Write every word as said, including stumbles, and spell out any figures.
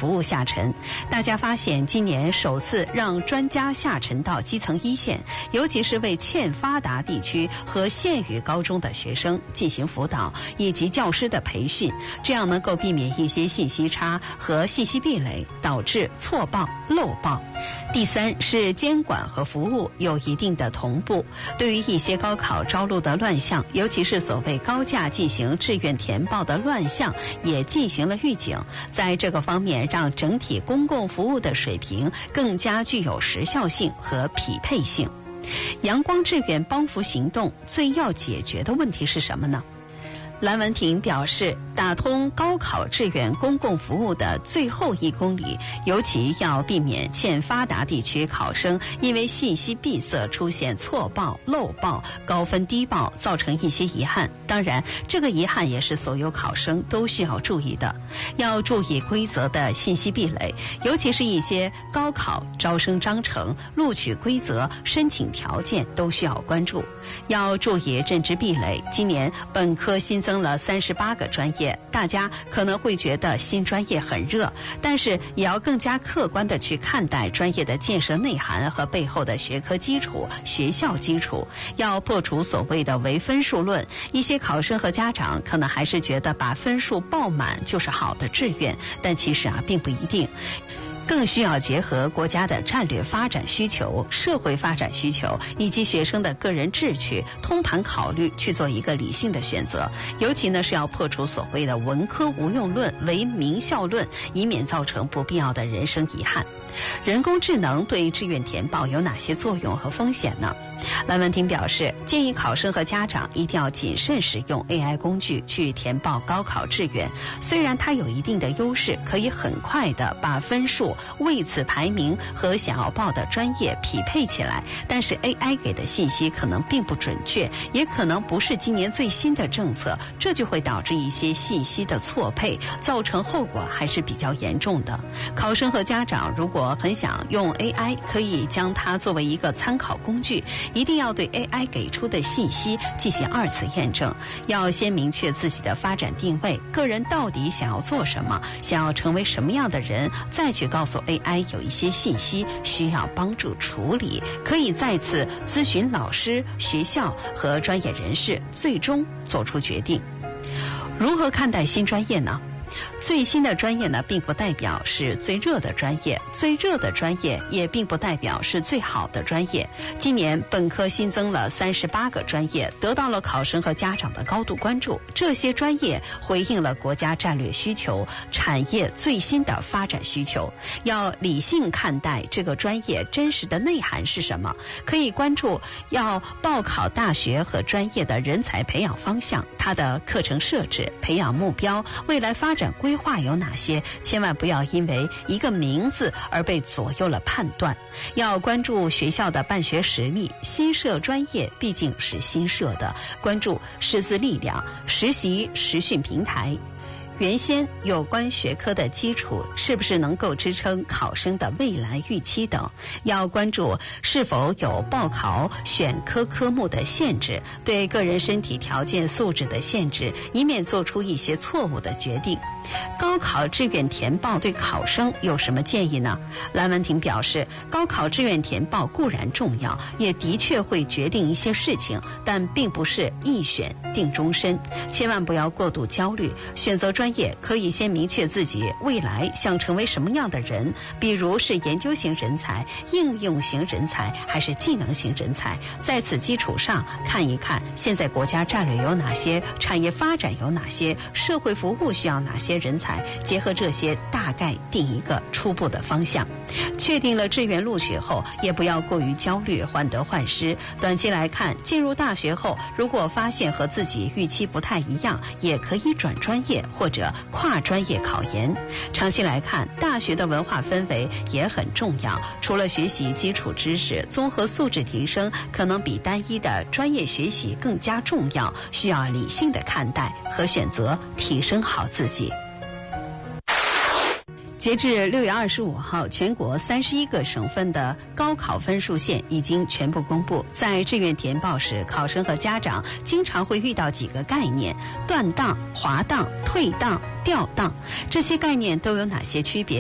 服务下沉。大家发现，今年首次让专家下沉到基层一线，尤其是为欠发达地区和县域高中的学生进行辅导以及教师的培训，这样能够避免一些信息差和信息壁垒，导致错报、漏报。第三是监管和服务有一定的同步，对于一些高考招录的乱象，尤其是所谓高价进行志愿填报的乱象，也进行了预警，在这个方面让整体公共服务的水平更加具有时效性和匹配性。阳光志愿帮扶行动最要解决的问题是什么呢？蓝文婷表示，打通高考志愿公共服务的最后一公里，尤其要避免欠发达地区考生因为信息闭塞出现错报、漏报、高分低报，造成一些遗憾。当然，这个遗憾也是所有考生都需要注意的。要注意规则的信息壁垒，尤其是一些高考招生章程、录取规则、申请条件都需要关注。要注意认知壁垒。今年本科新增增了三十八个专业，大家可能会觉得新专业很热，但是也要更加客观地去看待专业的建设内涵和背后的学科基础、学校基础，要破除所谓的唯分数论。一些考生和家长可能还是觉得把分数报满就是好的志愿，但其实啊并不一定。更需要结合国家的战略发展需求、社会发展需求以及学生的个人志趣，通盘考虑去做一个理性的选择。尤其呢是要破除所谓的文科无用论、唯名校论，以免造成不必要的人生遗憾。人工智能对志愿填报有哪些作用和风险呢？蓝文婷表示，建议考生和家长一定要谨慎使用 A I 工具去填报高考志愿。虽然它有一定的优势，可以很快的把分数、位次排名和想要报的专业匹配起来，但是 A I 给的信息可能并不准确，也可能不是今年最新的政策，这就会导致一些信息的错配，造成后果还是比较严重的。考生和家长如果很想用 A I， 可以将它作为一个参考工具，一定要对 A I 给出的信息进行二次验证，要先明确自己的发展定位，个人到底想要做什么，想要成为什么样的人，再去告诉 A I 有一些信息需要帮助处理，可以再次咨询老师、学校和专业人士，最终做出决定。如何看待新专业呢？最新的专业呢，并不代表是最热的专业，最热的专业也并不代表是最好的专业。今年本科新增了三十八个专业，得到了考生和家长的高度关注。这些专业回应了国家战略需求、产业最新的发展需求。要理性看待这个专业真实的内涵是什么，可以关注要报考大学和专业的人才培养方向，它的课程设置、培养目标、未来发展规划有哪些，千万不要因为一个名字而被左右了判断。要关注学校的办学实力，新设专业毕竟是新设的，关注师资力量、实习实训平台，原先有关学科的基础是不是能够支撑考生的未来预期等，要关注是否有报考选科科目的限制，对个人身体条件素质的限制，以免做出一些错误的决定。高考志愿填报对考生有什么建议呢？蓝文婷表示，高考志愿填报固然重要，也的确会决定一些事情，但并不是一选定终身，千万不要过度焦虑。选择专业可以先明确自己未来想成为什么样的人，比如是研究型人才、应用型人才还是技能型人才，在此基础上看一看现在国家战略有哪些，产业发展有哪些，社会服务需要哪些人才，结合这些大概定一个初步的方向。确定了志愿录取后，也不要过于焦虑患得患失。短期来看，进入大学后如果发现和自己预期不太一样，也可以转专业或者跨专业考研。长期来看，大学的文化氛围也很重要，除了学习基础知识，综合素质提升可能比单一的专业学习更加重要，需要理性的看待和选择，提升好自己。截至六月二十五号，全国三十一个省份的高考分数线已经全部公布。在志愿填报时，考生和家长经常会遇到几个概念：断档、滑档、退档、调档，这些概念都有哪些区别？